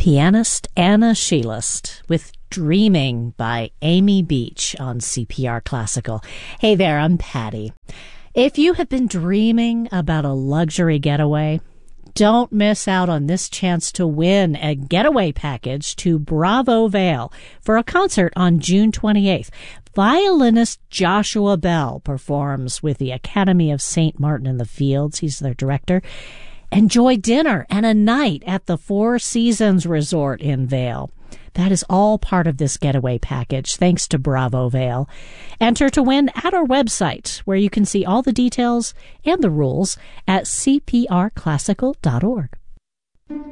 pianist Anna Sheelist with Dreaming by Amy Beach on CPR Classical. Hey there, I'm Patty. If you have been dreaming about a luxury getaway, don't miss out on this chance to win a getaway package to Bravo Vale for a concert on June 28th. Violinist Joshua Bell performs with the Academy of St. Martin in the Fields. He's their director. Enjoy dinner and a night at the Four Seasons Resort in Vale. That is all part of this getaway package, thanks to Bravo Vale. Enter to win at our website, where you can see all the details and the rules at cprclassical.org.